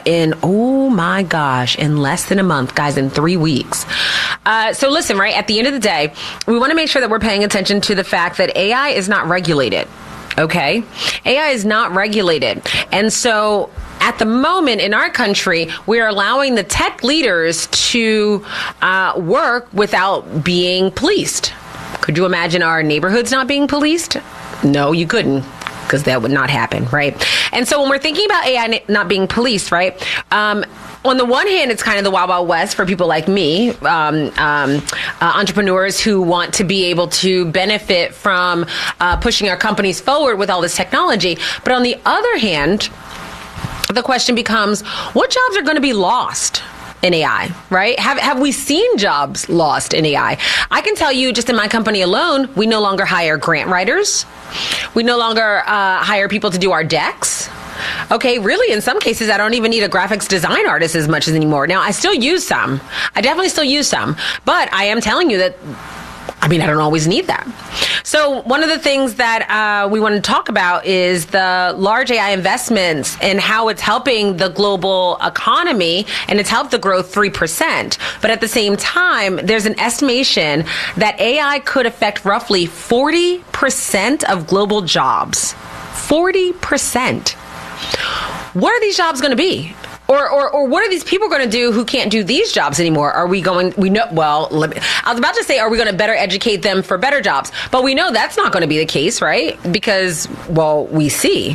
in less than a month, guys, in 3 weeks. So listen, right, at the end of the day, we want to make sure that we're paying attention to the fact that AI is not regulated. Okay? AI is not regulated. And so at the moment in our country, we are allowing the tech leaders to work without being policed. Could you imagine our neighborhoods not being policed? No, you couldn't, because that would not happen, right? And so when we're thinking about AI not being policed, right, on the one hand, it's kind of the Wild Wild West for people like me, entrepreneurs who want to be able to benefit from pushing our companies forward with all this technology. But on the other hand, the question becomes, what jobs are going to be lost in AI, right? Have we seen jobs lost in AI? I can tell you just in my company alone, we no longer hire grant writers. We no longer hire people to do our decks. Okay, really, in some cases, I don't even need a graphics design artist as much as anymore. Now, I still use some. I definitely still use some. But I am telling you that, I don't always need that. So one of the things that we want to talk about is the large AI investments and how it's helping the global economy, and it's helped the growth 3%. But at the same time, there's an estimation that AI could affect roughly 40% of global jobs. 40%. What are these jobs going to be? Or what are these people going to do who can't do these jobs anymore? Are we going, I was about to say, are we going to better educate them for better jobs? But we know that's not going to be the case, right? Because, we see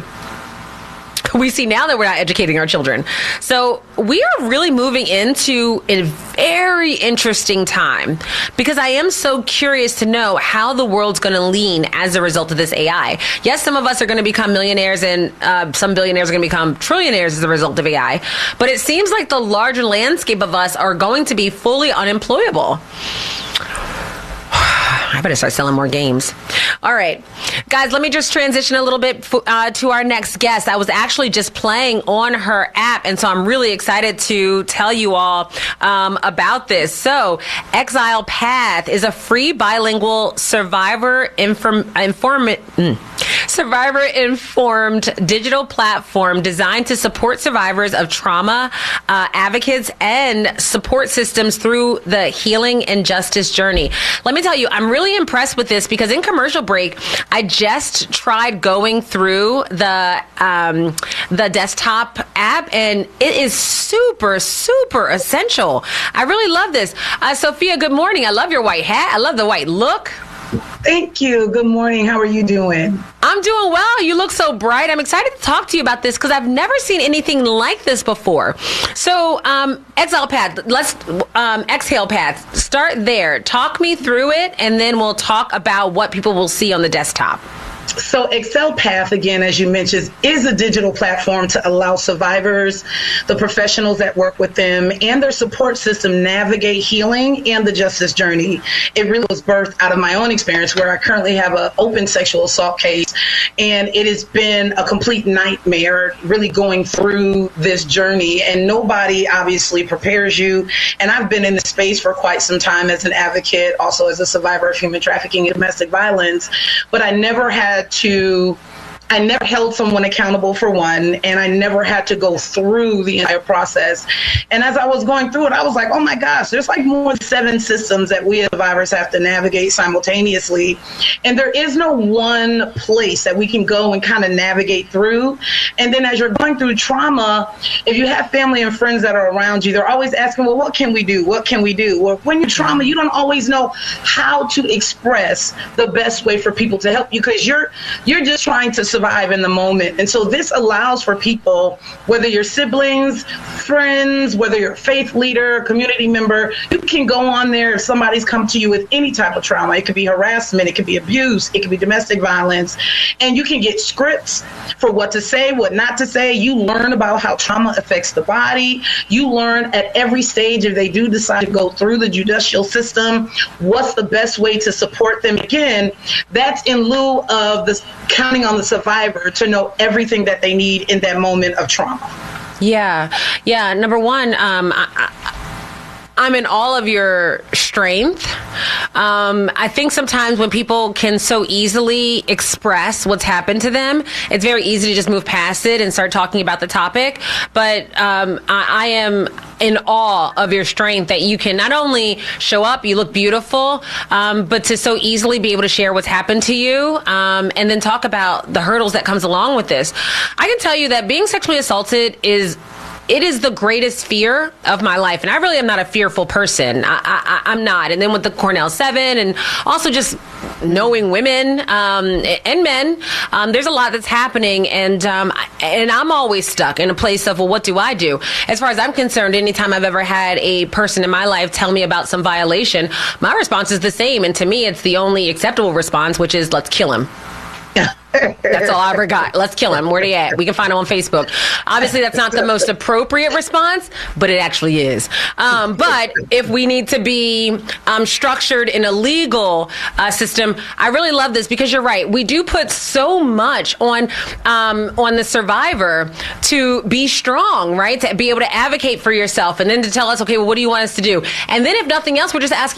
now that we're not educating our children. So we are really moving into a very interesting time, because I am so curious to know how the world's going to lean as a result of this AI. Yes, some of us are going to become millionaires, and some billionaires are going to become trillionaires as a result of AI. But it seems like the larger landscape of us are going to be fully unemployable. I better start selling more games. All right, guys, let me just transition a little bit to our next guest. I was actually just playing on her app, and so I'm really excited to tell you all about this. So Exile Path is a free bilingual survivor-informed digital platform designed to support survivors of trauma, advocates, and support systems through the healing and justice journey. Let me tell you, I'm really impressed with this, because in commercial break, I just tried going through the desktop app, and it is super, super essential. I really love this. Sophia, good morning. I love your white hat. I love the white look. Thank you. Good morning. How are you doing? I'm doing well. You look so bright. I'm excited to talk to you about this, because I've never seen anything like this before. So, Exile Path, let's Exhale Path. Start there. Talk me through it, and then we'll talk about what people will see on the desktop. So Exile Path, again, as you mentioned, is a digital platform to allow survivors, the professionals that work with them, and their support system navigate healing and the justice journey. It really was birthed out of my own experience, where I currently have an open sexual assault case, and it has been a complete nightmare really going through this journey, and nobody obviously prepares you. And I've been in the space for quite some time as an advocate, also as a survivor of human trafficking and domestic violence, but I never held someone accountable, for one, and I never had to go through the entire process. And as I was going through it, I was like, oh my gosh, there's like more than 7 systems that we as survivors have to navigate simultaneously. And there is no one place that we can go and kind of navigate through. And then as you're going through trauma, if you have family and friends that are around you, they're always asking, well, what can we do? What can we do? Well, when you're trauma, you don't always know how to express the best way for people to help you, because you're just trying to survive in the moment. And so this allows for people, whether you're siblings, friends, whether you're a faith leader, community member, you can go on there if somebody's come to you with any type of trauma. It could be harassment, it could be abuse, it could be domestic violence, and you can get scripts for what to say, what not to say. You learn about how trauma affects the body. You learn at every stage, if they do decide to go through the judicial system, what's the best way to support them. Again, that's in lieu of the counting on the survivor to know everything that they need in that moment of trauma. Yeah. Number one, I'm in all of your strength. I think sometimes when people can so easily express what's happened to them, it's very easy to just move past it and start talking about the topic. But I am in awe of your strength that you can not only show up, you look beautiful, but to so easily be able to share what's happened to you, and then talk about the hurdles that comes along with this. I can tell you that being sexually assaulted is the greatest fear of my life. And I really am not a fearful person. I'm not. And then with the Cornell 7 and also just knowing women and men, there's a lot that's happening. And I'm always stuck in a place of, well, what do I do? As far as I'm concerned, anytime I've ever had a person in my life tell me about some violation, my response is the same. And to me, it's the only acceptable response, which is, let's kill him. That's all I ever got. Let's kill him. Where he at? We can find him on Facebook. Obviously, that's not the most appropriate response, but it actually is. But if we need to be structured in a legal system, I really love this because you're right. We do put so much on the survivor to be strong, right? To be able to advocate for yourself and then to tell us, okay, well, what do you want us to do? And then if nothing else, we're just asking